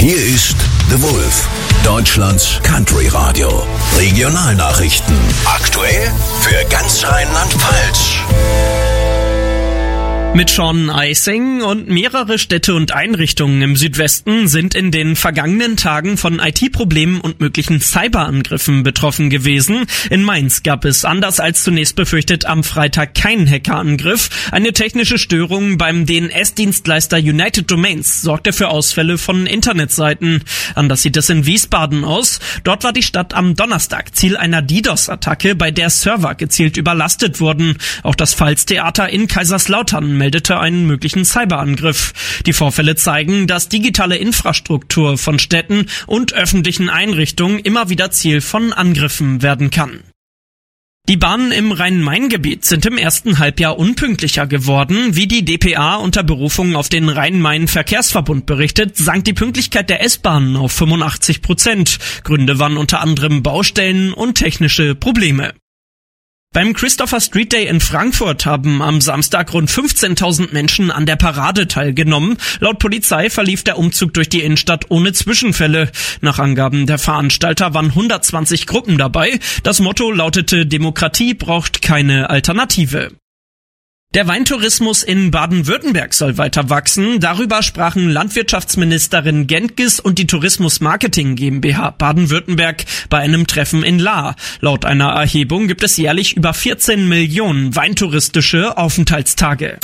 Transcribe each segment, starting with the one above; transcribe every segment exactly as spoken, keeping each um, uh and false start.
Hier ist The Wolf, Deutschlands Country Radio. Regionalnachrichten. Aktuell für ganz Rheinland-Pfalz. Mit Sean Eising und mehrere Städte und Einrichtungen im Südwesten sind in den vergangenen Tagen von I T-Problemen und möglichen Cyberangriffen betroffen gewesen. In Mainz gab es, anders als zunächst befürchtet, am Freitag keinen Hackerangriff. Eine technische Störung beim D N S-Dienstleister United Domains sorgte für Ausfälle von Internetseiten. Anders sieht es in Wiesbaden aus. Dort war die Stadt am Donnerstag Ziel einer DDoS-Attacke, bei der Server gezielt überlastet wurden. Auch das Pfalztheater in Kaiserslautern meldete einen möglichen Cyberangriff. Die Vorfälle zeigen, dass digitale Infrastruktur von Städten und öffentlichen Einrichtungen immer wieder Ziel von Angriffen werden kann. Die Bahnen im Rhein-Main-Gebiet sind im ersten Halbjahr unpünktlicher geworden. Wie die D P A unter Berufung auf den Rhein-Main-Verkehrsverbund berichtet, sank die Pünktlichkeit der S-Bahnen auf fünfundachtzig Prozent. Gründe waren unter anderem Baustellen und technische Probleme. Beim Christopher Street Day in Frankfurt haben am Samstag rund fünfzehntausend Menschen an der Parade teilgenommen. Laut Polizei verlief der Umzug durch die Innenstadt ohne Zwischenfälle. Nach Angaben der Veranstalter waren hundertzwanzig Gruppen dabei. Das Motto lautete: Demokratie braucht keine Alternative. Der Weintourismus in Baden-Württemberg soll weiter wachsen. Darüber sprachen Landwirtschaftsministerin Gentges und die Tourismus Marketing GmbH Baden-Württemberg bei einem Treffen in Lahr. Laut einer Erhebung gibt es jährlich über vierzehn Millionen weintouristische Aufenthaltstage.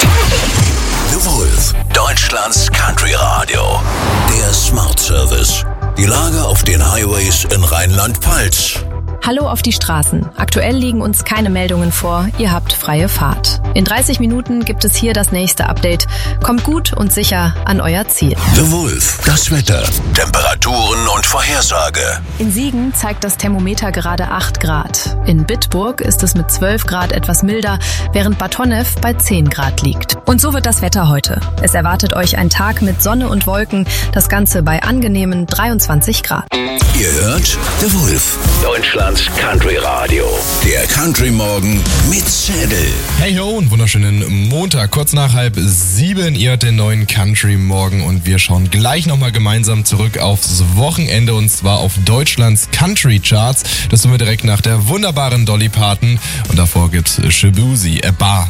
The Wolf, Deutschlands Country Radio. Der Smart Service. Die Lage auf den Highways in Rheinland-Pfalz. Hallo auf die Straßen. Aktuell liegen uns keine Meldungen vor. Ihr habt freie Fahrt. In dreißig Minuten gibt es hier das nächste Update. Kommt gut und sicher an euer Ziel. The Wolf, das Wetter, Temperaturen und Vorhersage. In Siegen zeigt das Thermometer gerade acht Grad. In Bitburg ist es mit zwölf Grad etwas milder, während Bad Honnef bei zehn Grad liegt. Und so wird das Wetter heute. Es erwartet euch ein Tag mit Sonne und Wolken, das Ganze bei angenehmen dreiundzwanzig Grad. Ihr hört The Wolf, Deutschlands Country Radio. Der Country Morgen mit Zettel. Hey ho und wunderschönen Montag, kurz nach halb sieben. Ihr hört den neuen Country Morgen und wir schauen gleich nochmal gemeinsam zurück aufs Wochenende und zwar auf Deutschlands Country Charts. Das tun wir direkt nach der wunderbaren Dolly Parton und davor gibt's Shaboozey, A Bar.